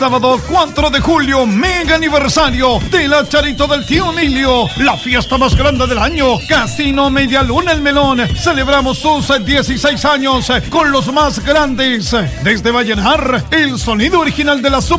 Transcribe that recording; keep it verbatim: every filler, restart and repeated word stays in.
Sábado cuatro de julio, mega aniversario de la Charito del Tío Emilio, la fiesta más grande del año. Casino Media Luna El Melón. Celebramos sus dieciséis años con los más grandes. Desde Vallenar, el sonido original de la sub